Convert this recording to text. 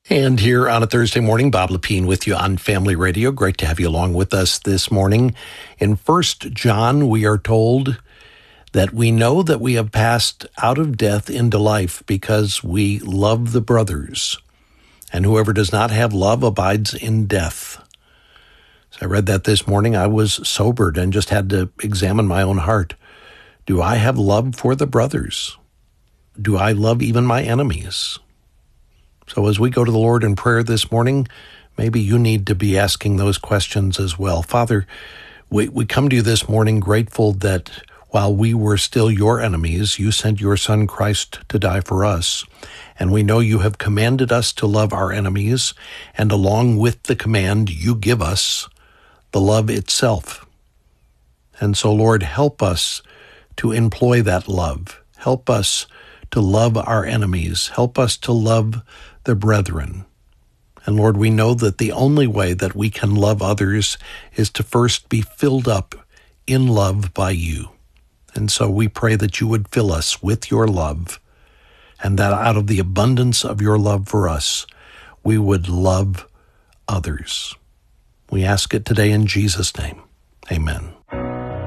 And here on a Thursday morning, Bob Lepine with you on Family Radio. Great to have you along with us this morning. In 1 John, we are told that we know that we have passed out of death into life because we love the brothers. And whoever does not have love abides in death. So I read that this morning. I was sobered and just had to examine my own heart. Do I have love for the brothers? Do I love even my enemies? So as we go to the Lord in prayer this morning, maybe you need to be asking those questions as well. Father, we come to you this morning grateful that while we were still your enemies, you sent your Son Christ to die for us. And we know you have commanded us to love our enemies, and along with the command, you give us the love itself. And so, Lord, help us to employ that love. Help us to love our enemies. Help us to love the brethren. And Lord, we know that the only way that we can love others is to first be filled up in love by you. And so we pray that you would fill us with your love, and that out of the abundance of your love for us, we would love others. We ask it today in Jesus' name. Amen.